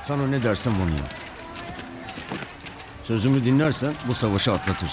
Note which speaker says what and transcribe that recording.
Speaker 1: Sana ne dersem onu yap. Sözümü dinlersen bu savaşı atlatırsın.